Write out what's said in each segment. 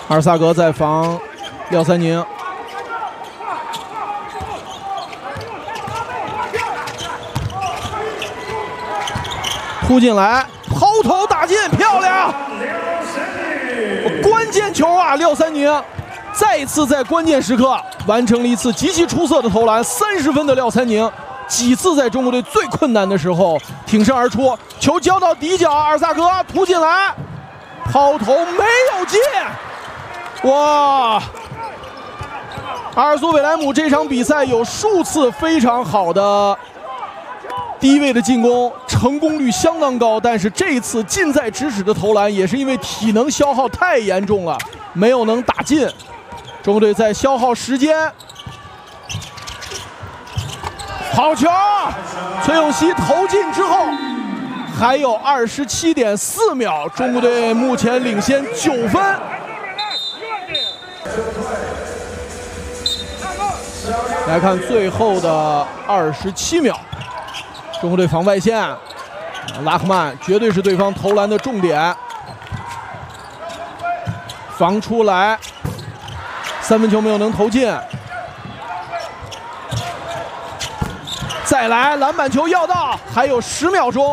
阿尔萨格在防廖三宁，突进来，抛投打进，漂亮！关键球啊，廖三宁再一次在关键时刻完成了一次极其出色的投篮，30分的廖三宁。 几次在中国队最困难的时候挺身而出，球交到底角，阿尔萨格突进来，抛投没有进，哇！阿尔苏韦莱姆这场比赛有数次非常好的低位的进攻，成功率相当高，但是这一次近在咫尺的投篮也是因为体能消耗太严重了，没有能打进。中国队在消耗时间。 好球！崔永熙投进之后，还有27.4秒，中国队目前领先9分。来看最后的27秒，中国队防外线，拉赫曼绝对是对方投篮的重点，防出来，3分球没有能投进。 再来，篮板球要到，还有10秒钟。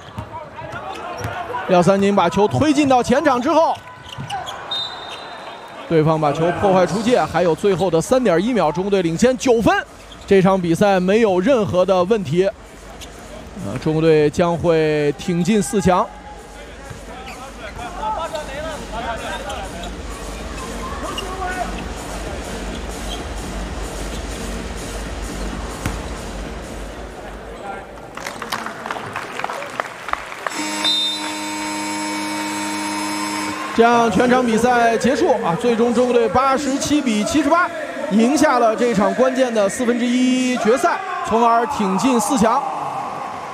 廖三宁把球推进到前场之后，对方把球破坏出界，还有最后的3.1秒，中国队领先9分。这场比赛没有任何的问题，中国队将会挺进4强。 这样全场比赛结束啊，最终中国队87比78赢下了这场关键的1/4决赛，从而挺进4强。